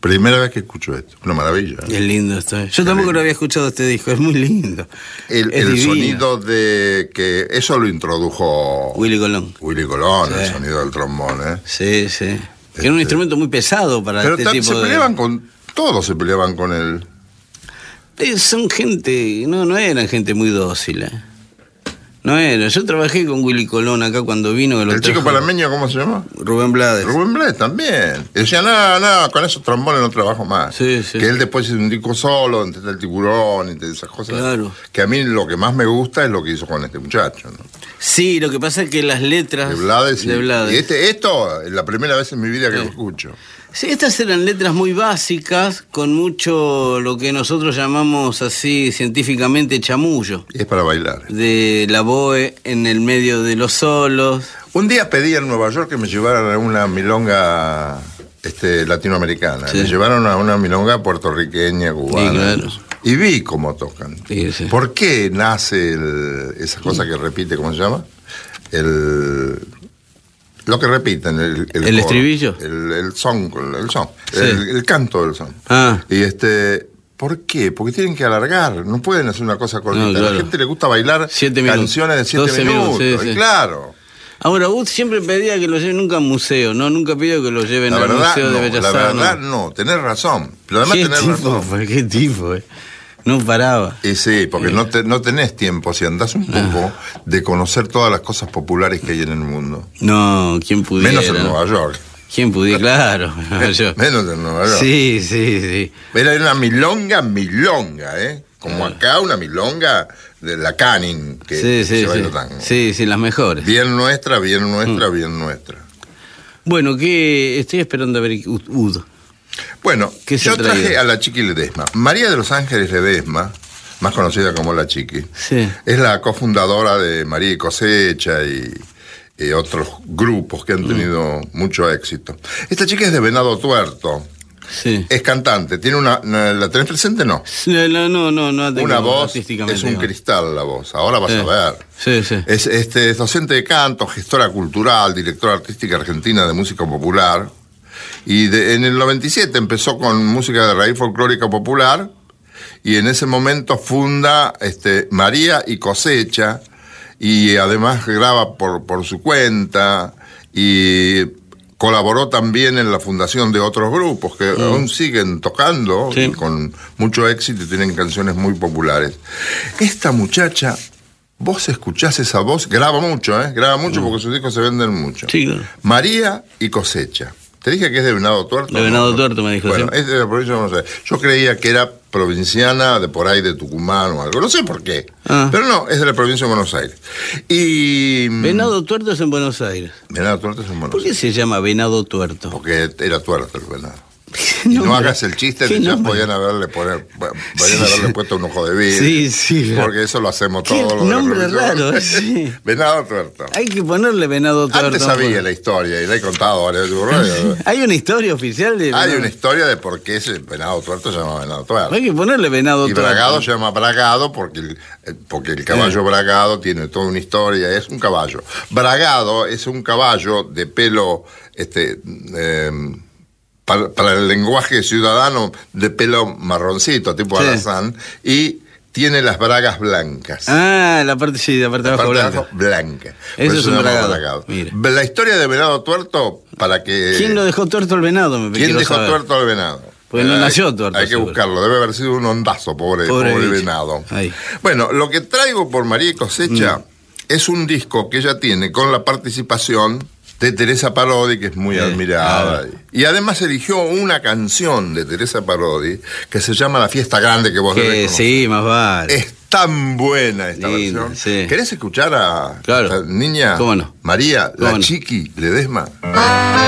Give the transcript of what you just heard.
Primera vez que escucho esto, una maravilla. Es lindo esto. Yo tampoco lo había escuchado este disco, es muy lindo. El sonido de que eso lo introdujo Willy Colón. Willy Colón, Sí. el sonido del trombón, ¿eh? Sí, sí. Que era un instrumento muy pesado para Pero este tipo se de... peleaban con... Todos se peleaban con él. Son gente, no eran gente muy dócil, No era. Yo trabajé con Willy Colón acá cuando vino. ¿El chico panameño cómo se llama? Rubén Blades. Rubén Blades también. Y decía, no, con esos trombones no trabajo más. Sí, sí. Que él después hizo un disco solo, donde está el tiburón y esas cosas. Claro. Que a mí lo que más me gusta es lo que hizo con este muchacho, ¿no? Sí, lo que pasa es que las letras... De Blades. De Blades. Y esto es la primera vez en mi vida que lo escucho. Sí, estas eran letras muy básicas, con mucho lo que nosotros llamamos así científicamente chamullo. Y es para bailar. De la boe en el medio de los solos. Un día pedí en Nueva York que me llevaran a una milonga latinoamericana. Sí. Me llevaron a una milonga puertorriqueña, cubana. Sí, claro. Y vi cómo tocan. Sí, sí. ¿Por qué nace esa cosa que repite, ¿cómo se llama? Lo que repiten, el coro, estribillo. El son, Sí. el canto del son. Ah. Y ¿por qué? Porque tienen que alargar, no pueden hacer una cosa cortita. No, claro. A la gente le gusta bailar 7 minutos. canciones de 7 12 minutos. minutos, sí, y sí. claro. Ahora, Wood siempre pedía que lo lleven nunca a un museo, ¿no? Nunca pidió que lo lleven La al verdad, Museo de Bellas la Artes. verdad no, tenés razón. Pero además ¿Qué tenés tipo, razón. fue? ¿Qué tipo, No paraba. Y sí, porque no tenés tiempo, si andás un poco, de conocer todas las cosas populares que hay en el mundo. No, ¿quién pudiera? Menos en Nueva York. ¿Quién pudiera? Claro. Yo. Menos en Nueva York. Sí, sí, sí. Era una milonga, ¿eh? Como acá una milonga de la Canning, que Sí, se sí, baila sí. tango. Sí, sí, las mejores. Bien nuestra, bien nuestra, bien nuestra. Bueno, que estoy esperando a ver Ud. Bueno, ¿Qué se yo ha traído? traje a la Chiqui Ledesma. María de los Ángeles Ledesma, más conocida como la Chiqui, Sí. es la cofundadora de María y Cosecha y otros grupos que han tenido mucho éxito. Esta chica es de Venado Tuerto, Sí. es cantante, tiene ¿la tenés presente? No. No, Una voz, artísticamente, es un no. cristal la voz, ahora vas a ver. Sí, sí. Es docente de canto, gestora cultural, directora artística argentina de música popular. Y en el 97 empezó con música de raíz folclórica popular. Y en ese momento funda María y Cosecha. Y además graba por su cuenta. Y colaboró también en la fundación de otros grupos que aún siguen tocando, Sí. y con mucho éxito, y tienen canciones muy populares. Esta muchacha, vos escuchás esa voz, graba mucho porque sus discos se venden mucho. Sí, claro. María y Cosecha. ¿Te dije que es de Venado Tuerto? De Venado No. Tuerto me dijo, Bueno, sí. es de la provincia de Buenos Aires. Yo creía que era provinciana, de por ahí de Tucumán o algo. No sé por qué. Ah. Pero no, es de la provincia de Buenos Aires. Y... Venado Tuerto es en Buenos Aires. Venado Tuerto es en Buenos ¿Por qué Aires. se llama Venado Tuerto? Porque era tuerto el venado. Y no hagas el chiste de ya podían haberle puesto un ojo de vidrio. Sí. Porque eso lo hacemos Qué todos. nombre raro, sí. Venado Tuerto. Hay que ponerle Venado Tuerto. Antes sabía la historia y la he contado varias veces. Hay una historia oficial de... Hay una historia de por qué ese Venado Tuerto se llama Venado Tuerto. Hay que ponerle Venado Y Tuerto. Bragado se llama Bragado porque el caballo Bragado tiene toda una historia, es un caballo. Bragado es un caballo de pelo, para el lenguaje ciudadano, de pelo marroncito, tipo Sí. alazán, y tiene las bragas blancas. Ah, la parte de abajo La parte de blanca. abajo, blanca. Eso Por es se un llama bragado. Mira. La historia de Venado Tuerto, para que... ¿Quién lo dejó tuerto el venado? ¿Quién quiero dejó saber. tuerto al venado? Porque no nació tuerto, Hay que seguro. buscarlo, debe haber sido un ondazo, pobre bicho. venado. Ahí. Bueno, lo que traigo por María y Cosecha es un disco que ella tiene con la participación de Teresa Parodi, que es muy admirada. Y además eligió una canción de Teresa Parodi que se llama La Fiesta Grande, que vos debes conocer. Sí, más vale. Es tan buena esta Linda, versión. sí. ¿Querés escuchar a Claro. esta niña? ¿Cómo no? María, ¿Cómo la no? Chiqui Ledesma.